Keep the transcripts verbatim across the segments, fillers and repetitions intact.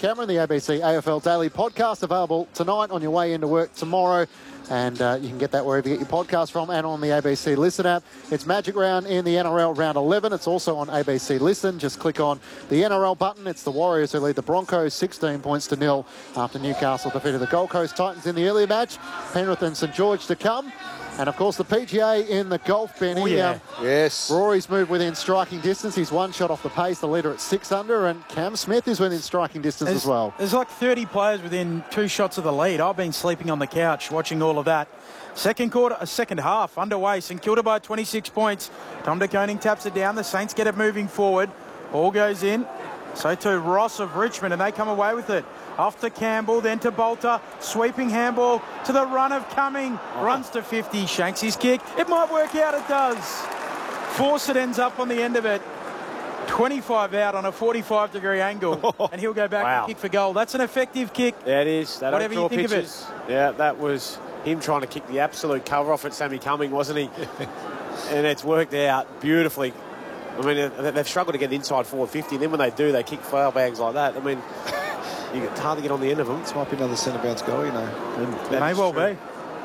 Cameron, the A B C A F L Daily Podcast, available tonight on your way into work tomorrow. And uh, you can get that wherever you get your podcast from and on the A B C Listen app. It's Magic Round in the N R L Round eleven. It's also on A B C Listen. Just click on the N R L button. It's the Warriors who lead the Broncos sixteen points to nil after Newcastle defeated the Gold Coast Titans in the earlier match. Penrith and St George to come. And, of course, the P G A in the golf, Benny. Oh, yeah. Um, yes. Rory's moved within striking distance. He's one shot off the pace, the leader at six under. And Cam Smith is within striking distance there's, as well. There's like thirty players within two shots of the lead. I've been sleeping on the couch watching all of that. Second quarter, a second half underway. St Kilda by twenty-six points. Tom De Koning taps it down. The Saints get it moving forward. Ball goes in. So too Ross of Richmond, and they come away with it. Off to Campbell, then to Bolter. Sweeping handball to the run of Cumming. Runs to fifty, shanks his kick. It might work out, it does. Fawcett ends up on the end of it. twenty-five out on a forty-five degree angle, and he'll go back Wow. and kick for goal. That's an effective kick. Yeah, it is. They don't Whatever draw you think pictures. of it. Yeah, that was him trying to kick the absolute cover off at Sammy Cumming, wasn't he? And it's worked out beautifully. I mean, they've struggled to get inside forward fifty, and then when they do, they kick foul bags like that. I mean, it's hard to get on the end of them. This might be another centre bounce goal, you know. It may well be.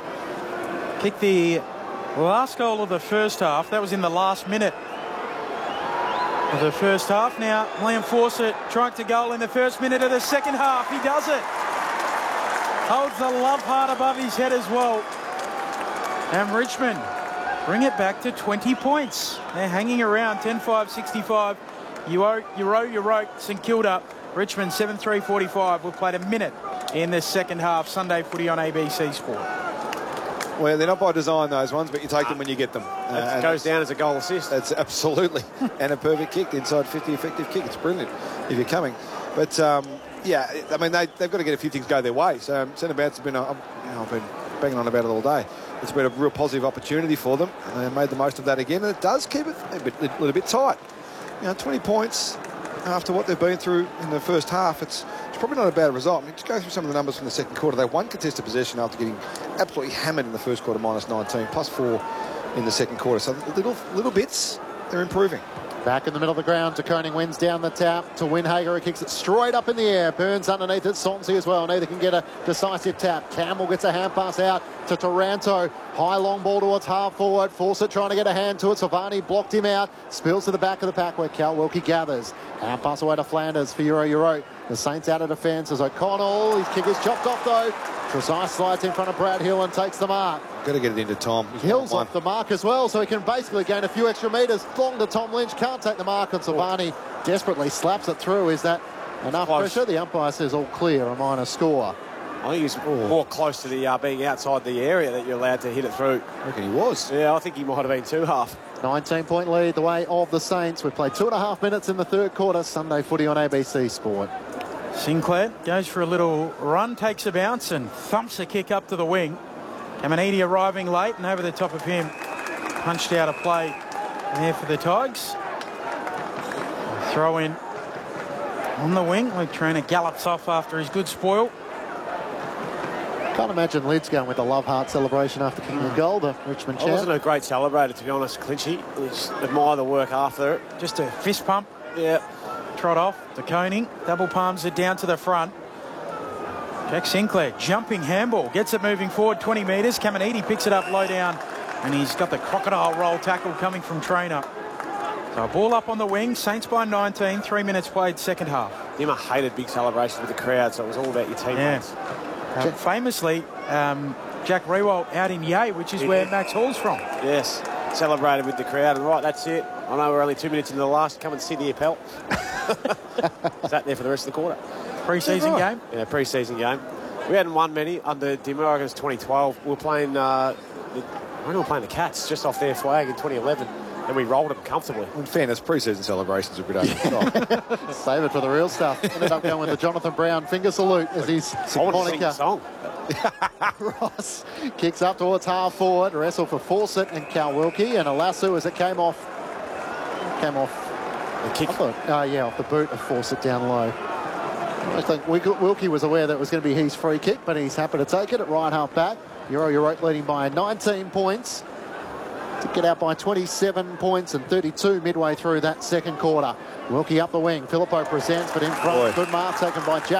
Kick the last goal of the first half. That was in the last minute of the first half. Now, Liam Fawcett trying to goal in the first minute of the second half. He does it. Holds the love heart above his head as well. And Richmond bring it back to twenty points. They're hanging around ten five sixty-five. You owe, you row, you wrote. St Kilda, Richmond seven three forty-five. We've played a minute in the second half. Sunday footy on A B C Sport. Well, they're not by design, those ones, but you take them when you get them. It Uh, goes down as a goal assist. That's absolutely. And a perfect kick, inside fifty effective kick. It's brilliant if you're coming. But, um, yeah, I mean, they, they've got to get a few things go their way. So um, centre bounce has been, uh, you know, I've been banging on about it all day. It's been a real positive opportunity for them. And they made the most of that again. And it does keep it a, bit, a little bit tight. You know, twenty points after what they've been through in the first half, it's, it's probably not a bad result. I mean, just go through some of the numbers from the second quarter. They won contested possession after getting absolutely hammered in the first quarter, minus nineteen, plus four in the second quarter. So little little bits, they're improving. Back in the middle of the ground, De Koning wins down the tap to Winhager. He kicks it straight up in the air. Burns underneath it. Sonsey as well. Neither can get a decisive tap. Campbell gets a hand pass out to Taranto. High long ball towards half forward. Fawcett trying to get a hand to it. Savani blocked him out. Spills to the back of the pack where Cal Wilkie gathers. Hand pass away to Flanders for Euro Euro. The Saints out of defence as O'Connell. His kick is chopped off though. Trezise slides in front of Brad Hill and takes the mark. Got to get it into Tom. Hill's off the mark as well, so he can basically gain a few extra metres. Long to Tom Lynch, can't take the mark, and Savani desperately slaps it through. Is that enough Close. pressure? The umpire says all clear, a minor score. I think he's more close to the uh, being outside the area that you're allowed to hit it through. I reckon he was. Yeah, I think he might have been two half. nineteen point lead the way of the Saints. We've played two and a half minutes in the third quarter. Sunday footy on A B C Sport. Sinclair goes for a little run, takes a bounce and thumps a kick up to the wing. Caminiti arriving late and over the top of him. Punched out a play there for the Tigers. Throw in on the wing. Luke Trainer gallops off after his good spoil. Can't imagine Lids going with the love heart celebration after kicking a goal, the Richmond I wasn't champ. a great celebrator, to be honest, Clinchy. I just admire the work after it. Just a fist pump. Yeah. Trot off. De Koning double palms it down to the front. Jack Sinclair jumping handball. Gets it moving forward twenty metres. Caminiti picks it up low down. And he's got the crocodile roll tackle coming from Trainer. So a ball up on the wing. Saints by nineteen. Three minutes played second half. Dimmer hated big celebrations with the crowd, so it was all about your teammates. Yeah. Uh, famously, um, Jack Rewalt out in Yea, which is where Max Hall's from. Yes. Celebrated with the crowd. And right, that's it. I know we're only two minutes into the last. Come and see the Appel. Sat there for the rest of the quarter. Pre-season Yeah, right. game? Yeah, pre-season game. We hadn't won many under Dimmer. I guess twenty twelve. We were playing, uh, the, I think we were playing the Cats just off their flag in twenty eleven. And we rolled them comfortably. In fairness, pre-season celebrations are a bit over the top. Save it for the real stuff. Ended up going with the Jonathan Brown finger salute as he's I want to sing the song. Ross kicks up towards half forward. Wrestle for Fawcett and Cal Wilkie. And Alasu as it came off. Came off. The kick. Oh, uh, yeah, off the boot of Fawcett down low. I think Wilkie was aware that it was going to be his free kick, but he's happy to take it at right half back. Euro Europe leading by nineteen points. To get out by twenty-seven points and thirty-two midway through that second quarter. Wilkie up the wing. Filippo presents, but in front. Boy. Good mark taken by Jack.